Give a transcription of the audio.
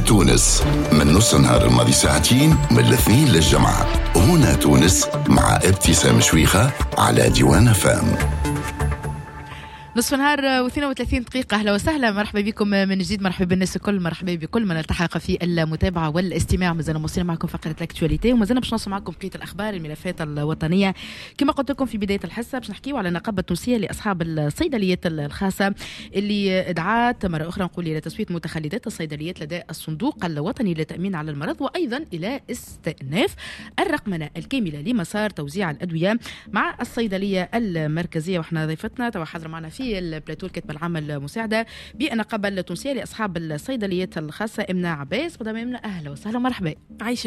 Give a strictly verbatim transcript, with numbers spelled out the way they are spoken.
تونس من نص نهار الماضي ساعتين من الاثنين للجمعة. هنا تونس مع ابتسام شويخة على ديوان فام. نصف نهار واثنين وثلاثين دقيقة. أهلا وسهلا، مرحبا بكم من جديد، مرحبا بالناس الكل، مرحبا بكل من التحق في المتابعة والاستماع. مازلنا موصلين معكم فقرة الاكتواليتي ومازلنا باش نوصل معكم بقية الأخبار الملفات الوطنية. كما قلت لكم في بداية الحصة باش نحكيو على النقابة التونسية لأصحاب الصيدليات الخاصة اللي دعات مرة أخرى نقول إلى تسوية متخلدات الصيدليات لدى الصندوق الوطني للتأمين على المرض، وأيضا إلى استئناف الرقمنة الكاملة لمسار توزيع الأدوية مع الصيدلية المركزية. وإحنا ضيفتنا تو حاضر معنا في البلاتو الكاتبة العامة المساعدة بالنقابة التونسية لأصحاب الصيدليات الخاصة إمنة عباس. مدام إمنة أهلا وسهلا، مرحبا. عايشة